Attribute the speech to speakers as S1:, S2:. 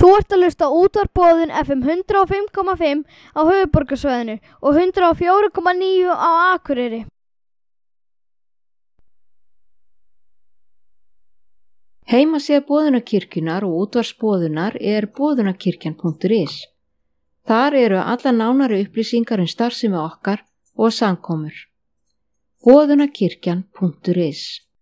S1: Þú ert að hlusta á Útvarp Boðun FM 105,5 á höfuðborgarsvæðinu og 104,9 á Akureyri.
S2: Heimasíða Boðunarkirkjunnar og útvarpsboðunar er boðunarkirkjan.is. Þar eru allar nánari upplýsingar starfsemi okkar og samkomur. boðunarkirkjan.is